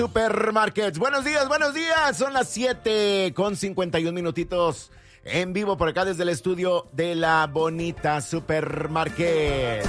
Supermarkets. Buenos días. Son las 7:51 minutitos en vivo por acá desde el estudio de la bonita Supermarket.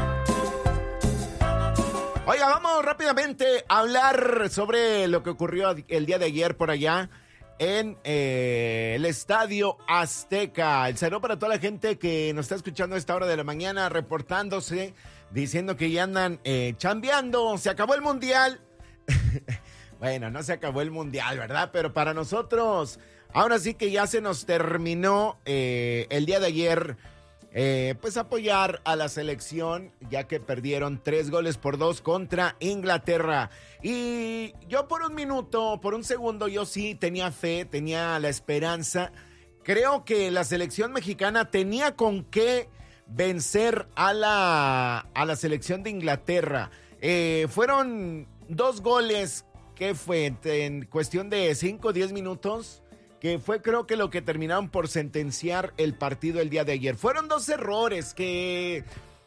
Oiga, vamos rápidamente a hablar sobre lo que ocurrió el día de ayer por allá en el Estadio Azteca. El saludo para toda la gente que nos está escuchando a esta hora de la mañana, reportándose, diciendo que ya andan chambeando. Se acabó el Mundial. Bueno, no se acabó el Mundial, ¿verdad? Pero para nosotros, ahora sí que ya se nos terminó el día de ayer, pues apoyar a la selección, ya que perdieron 3-2 contra Inglaterra. Y yo por un segundo, yo sí tenía fe, tenía la esperanza. Creo que la selección mexicana tenía con qué vencer a la selección de Inglaterra. Fueron 2 goles. ¿Qué fue? En cuestión de 5 o 10 minutos, que fue creo que lo que terminaron por sentenciar el partido el día de ayer. Fueron 2 errores que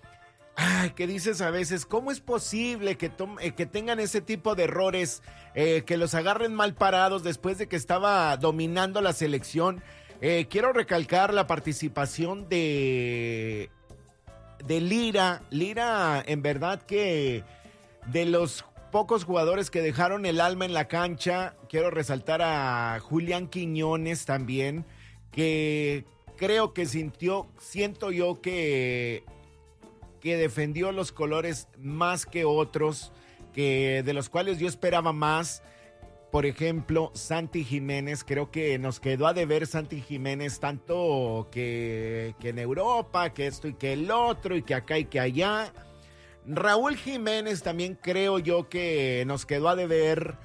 dices a veces, ¿cómo es posible que tengan ese tipo de errores, que los agarren mal parados después de que estaba dominando la selección? Quiero recalcar la participación de Lira. Lira, en verdad que de los pocos jugadores que dejaron el alma en la cancha, quiero resaltar a Julián Quiñones también, que creo que siento yo que defendió los colores más que otros, que de los cuales yo esperaba más. Por ejemplo, Santi Jiménez, creo que nos quedó a deber Santi Jiménez, tanto que en Europa, que esto y que el otro, y que acá y que allá. Raúl Jiménez también creo yo que nos quedó a deber.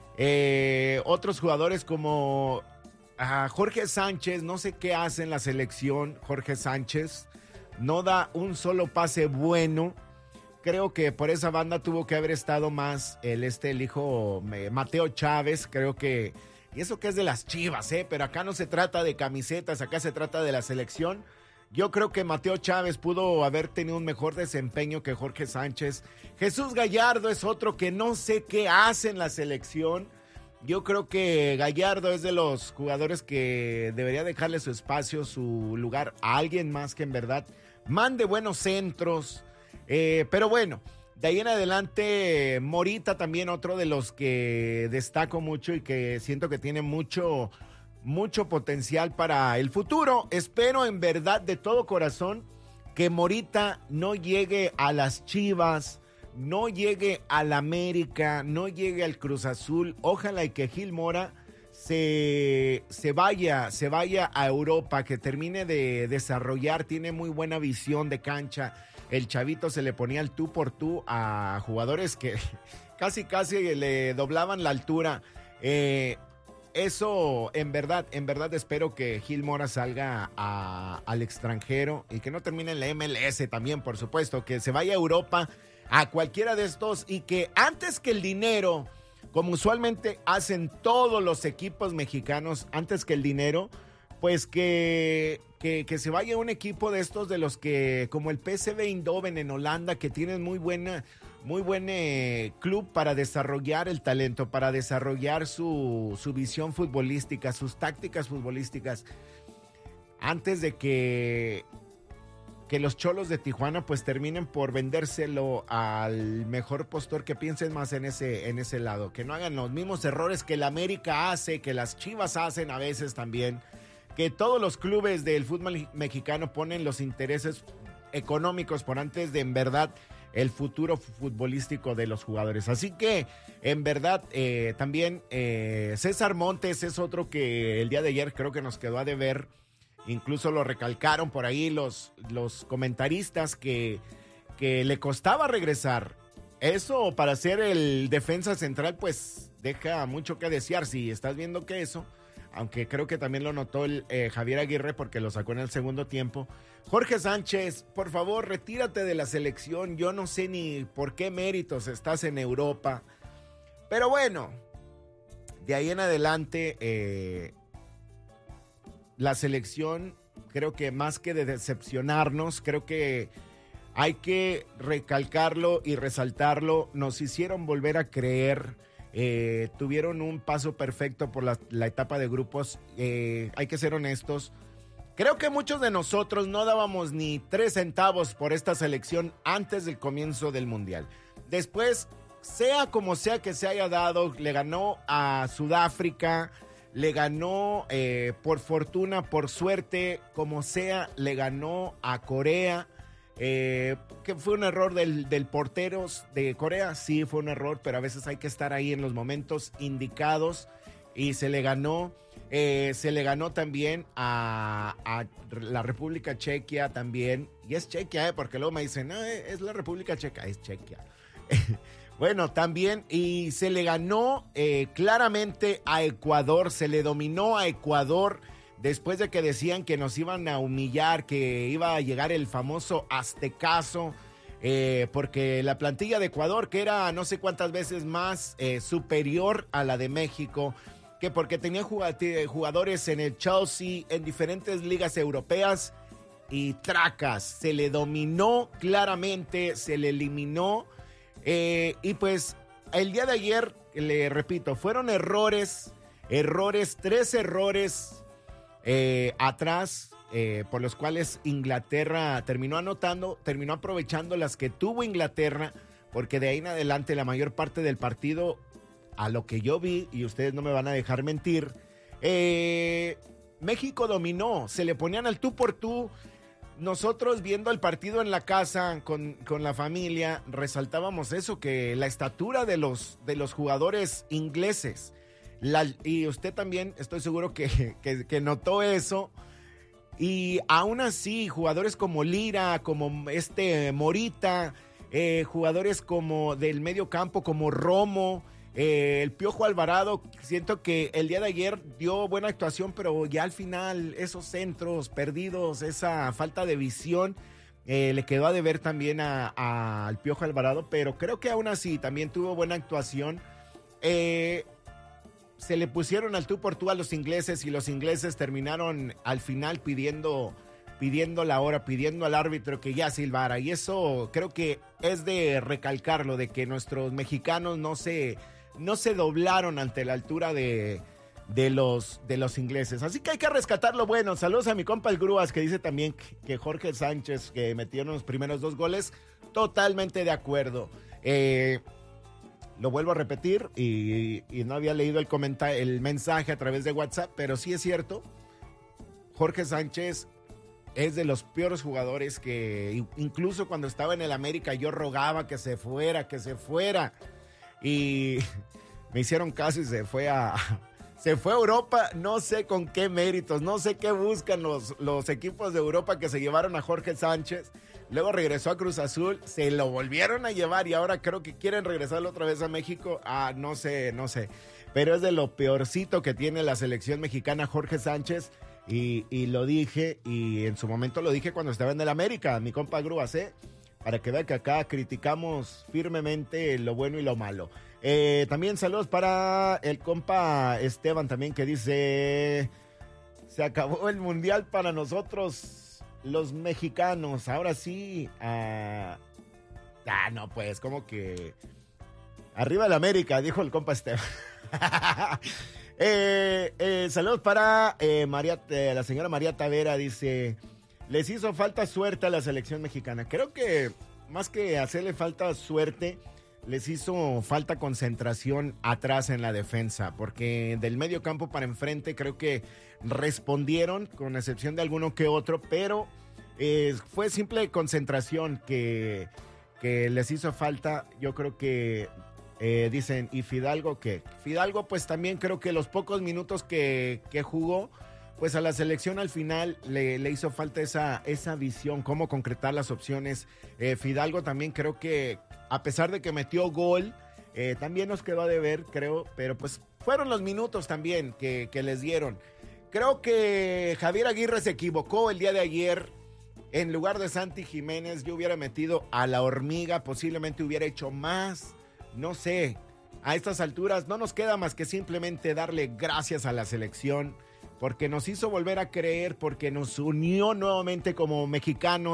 Otros jugadores como Jorge Sánchez, no sé qué hace en la selección. Jorge Sánchez no da un solo pase bueno. Creo que por esa banda tuvo que haber estado más el hijo Mateo Chávez. Creo que, y eso que es de las Chivas, pero acá no se trata de camisetas, acá se trata de la selección. Yo creo que Mateo Chávez pudo haber tenido un mejor desempeño que Jorge Sánchez. Jesús Gallardo es otro que no sé qué hace en la selección. Yo creo que Gallardo es de los jugadores que debería dejarle su espacio, su lugar a alguien más que en verdad mande buenos centros. Pero bueno, de ahí en adelante, Morita también otro de los que destaco mucho y que siento que tiene mucho potencial para el futuro. Espero en verdad de todo corazón que Morita no llegue a las Chivas, no llegue al América, no llegue al Cruz Azul. Ojalá y que Gil Mora se vaya a Europa, que termine de desarrollar. Tiene muy buena visión de cancha. El chavito se le ponía el tú por tú a jugadores que casi le doblaban la altura. Eso, en verdad espero que Gil Mora salga al extranjero y que no termine en la MLS también, por supuesto, que se vaya a Europa, a cualquiera de estos, y que antes que el dinero, como usualmente hacen todos los equipos mexicanos, antes que el dinero, pues que se vaya a un equipo de estos de los que, como el PSV Eindhoven en Holanda, que tienen muy buen club para desarrollar el talento, para desarrollar su visión futbolística, sus tácticas futbolísticas, antes de que los Cholos de Tijuana pues terminen por vendérselo al mejor postor. Que piensen más en ese lado, que no hagan los mismos errores que el América hace, que las Chivas hacen a veces también, que todos los clubes del fútbol mexicano ponen los intereses económicos por antes de en verdad el futuro futbolístico de los jugadores. Así que, en verdad, también César Montes es otro que el día de ayer creo que nos quedó a deber. Incluso lo recalcaron por ahí los comentaristas que le costaba regresar. Eso, para ser el defensa central, pues deja mucho que desear. Si estás viendo que eso, aunque creo que también lo notó el Javier Aguirre porque lo sacó en el segundo tiempo. Jorge Sánchez, por favor, retírate de la selección. Yo no sé ni por qué méritos estás en Europa. Pero bueno, de ahí en adelante, la selección, creo que más que de decepcionarnos, creo que hay que recalcarlo y resaltarlo. Nos hicieron volver a creer tuvieron un paso perfecto por la etapa de grupos. Hay que ser honestos. Creo que muchos de nosotros no dábamos ni 3 centavos por esta selección antes del comienzo del Mundial. Después, sea como sea que se haya dado, le ganó a Sudáfrica, le ganó por fortuna, por suerte, como sea, le ganó a Corea. Que fue un error del portero de Corea, sí fue un error, pero a veces hay que estar ahí en los momentos indicados y se le ganó también a la República Chequia también, y es Chequia, porque luego me dicen, no, es la República Checa, es Chequia. Bueno, también, y se le ganó claramente a Ecuador, se le dominó a Ecuador. Después de que decían que nos iban a humillar, que iba a llegar el famoso aztecazo, porque la plantilla de Ecuador, que era no sé cuántas veces más superior a la de México, que porque tenía jugadores en el Chelsea, en diferentes ligas europeas, y tracas, se le dominó claramente, se le eliminó, y pues el día de ayer, le repito, fueron errores, 3 errores, atrás, por los cuales Inglaterra terminó anotando, terminó aprovechando las que tuvo Inglaterra, porque de ahí en adelante la mayor parte del partido, a lo que yo vi, y ustedes no me van a dejar mentir, México dominó, se le ponían al tú por tú. Nosotros viendo el partido en la casa con la familia, resaltábamos eso, que la estatura de los jugadores ingleses, y usted también, estoy seguro que notó eso. Y aún así, jugadores como Lira, como Morita, jugadores como del medio campo, como Romo, el Piojo Alvarado, siento que el día de ayer dio buena actuación, pero ya al final esos centros perdidos, esa falta de visión, le quedó a deber también al Piojo Alvarado, pero creo que aún así también tuvo buena actuación. Se le pusieron al tú por tú a los ingleses, y los ingleses terminaron al final pidiendo la hora, pidiendo al árbitro que ya silbara, y eso creo que es de recalcarlo, de que nuestros mexicanos no se doblaron ante la altura de los ingleses. Así que hay que rescatar lo bueno. Saludos a mi compa el Grúas, que dice también que Jorge Sánchez, que metieron los primeros 2 goles, totalmente de acuerdo. Lo vuelvo a repetir, y no había leído el mensaje a través de WhatsApp, pero sí es cierto, Jorge Sánchez es de los peores jugadores, que incluso cuando estaba en el América yo rogaba que se fuera, y me hicieron caso y se fue a Europa. No sé con qué méritos, no sé qué buscan los equipos de Europa que se llevaron a Jorge Sánchez. Luego regresó a Cruz Azul, se lo volvieron a llevar, y ahora creo que quieren regresarlo otra vez a México. No sé. Pero es de lo peorcito que tiene la selección mexicana, Jorge Sánchez. Y lo dije, y en su momento lo dije cuando estaba en el América, mi compa Grúas, para que vea que acá criticamos firmemente lo bueno y lo malo. También saludos para el compa Esteban también, que dice: se acabó el mundial para nosotros los mexicanos, ahora sí. No, pues como que arriba el América, dijo el compa Esteban. Saludos para la señora María Tavera, dice: les hizo falta suerte a la selección mexicana. Creo que más que hacerle falta suerte, les hizo falta concentración atrás en la defensa, porque del medio campo para enfrente creo que respondieron, con excepción de alguno que otro, pero fue simple concentración que les hizo falta. Yo creo que dicen, ¿y Fidalgo qué? Fidalgo, pues también creo que los pocos minutos que jugó, pues a la selección al final le hizo falta esa visión, cómo concretar las opciones. Fidalgo también creo que, a pesar de que metió gol, también nos quedó a deber, creo, pero pues fueron los minutos también que les dieron. Creo que Javier Aguirre se equivocó el día de ayer. En lugar de Santi Jiménez, yo hubiera metido a la Hormiga, posiblemente hubiera hecho más, no sé. A estas alturas no nos queda más que simplemente darle gracias a la selección, porque nos hizo volver a creer, porque nos unió nuevamente como mexicanos,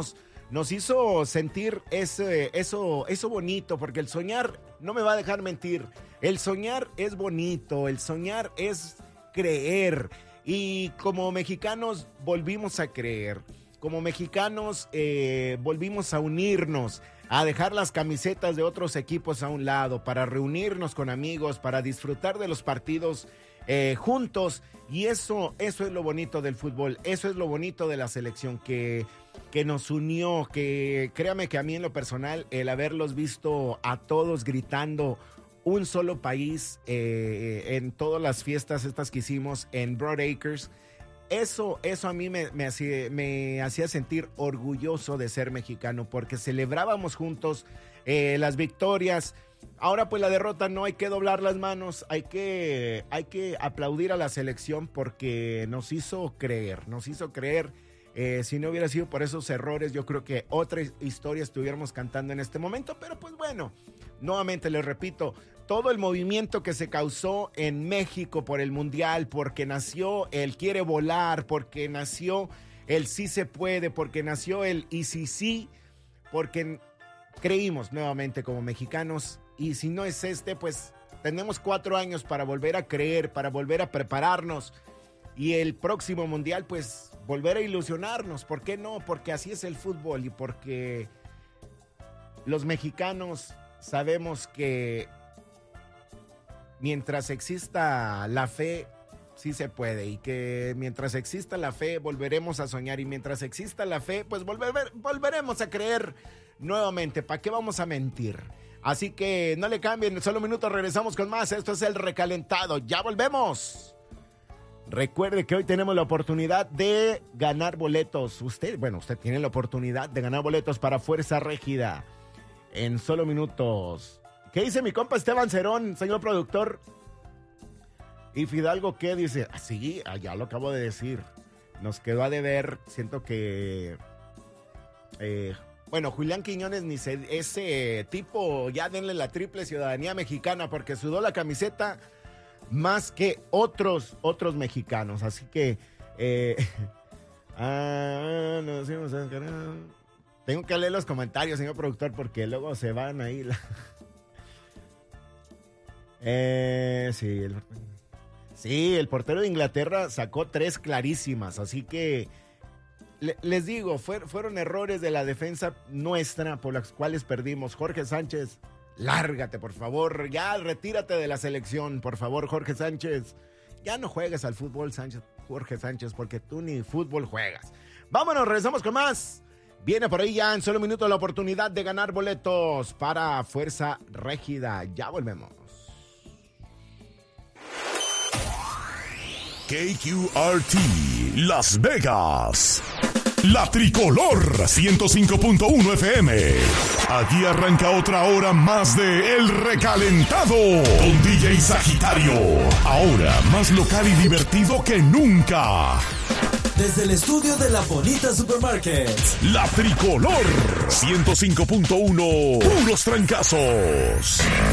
nos hizo sentir eso bonito, porque el soñar, no me va a dejar mentir, el soñar es bonito, el soñar es creer, y como mexicanos volvimos a creer, como mexicanos volvimos a unirnos, a dejar las camisetas de otros equipos a un lado, para reunirnos con amigos, para disfrutar de los partidos juntos, y eso es lo bonito del fútbol, eso es lo bonito de la selección, que nos unió, que créame que a mí en lo personal, el haberlos visto a todos gritando un solo país en todas las fiestas estas que hicimos en Broad Acres, eso a mí me hacía sentir orgulloso de ser mexicano, porque celebrábamos juntos las victorias. Ahora pues la derrota no hay que doblar las manos, hay que aplaudir a la selección porque nos hizo creer. Si no hubiera sido por esos errores, yo creo que otra historia estuviéramos cantando en este momento, pero pues bueno, nuevamente les repito, todo el movimiento que se causó en México por el Mundial, porque nació el quiere volar, porque nació el sí se puede, porque nació el y sí, porque creímos nuevamente como mexicanos, y si no es pues tenemos 4 años para volver a creer, para volver a prepararnos, y el próximo Mundial pues volver a ilusionarnos. ¿Por qué no? Porque así es el fútbol, y porque los mexicanos sabemos que mientras exista la fe, sí se puede, y que mientras exista la fe volveremos a soñar, y mientras exista la fe pues volveremos a creer nuevamente. ¿Para qué vamos a mentir? Así que no le cambien, solo un minuto, regresamos con más. Esto es El Recalentado, ya volvemos. Recuerde que hoy tenemos la oportunidad de ganar boletos. Usted tiene la oportunidad de ganar boletos para Fuerza Régida en solo minutos. ¿Qué dice mi compa Esteban Cerón, señor productor? Y Fidalgo, ¿qué dice? Sí, ya lo acabo de decir. Nos quedó a deber, siento que... Julián Quiñones, ese tipo, ya denle la triple ciudadanía mexicana, porque sudó la camiseta más que otros mexicanos. Así que... tengo que leer los comentarios, señor productor, porque luego se van ahí. Sí, el portero de Inglaterra sacó 3 clarísimas, así que les digo, fueron errores de la defensa nuestra por las cuales perdimos. Jorge Sánchez, lárgate, por favor, ya retírate de la selección, por favor, Jorge Sánchez. Ya no juegues al fútbol, Jorge Sánchez, porque tú ni fútbol juegas. Vámonos, regresamos con más. Viene por ahí ya en solo un minuto la oportunidad de ganar boletos para Fuerza Régida. Ya volvemos. KQRT Las Vegas, la tricolor 105.1 FM. Aquí arranca otra hora más de El Recalentado con DJ Sagitario. Ahora más local y divertido que nunca. Desde el estudio de La Bonita Supermarket, la tricolor 105.1, puros trancazos.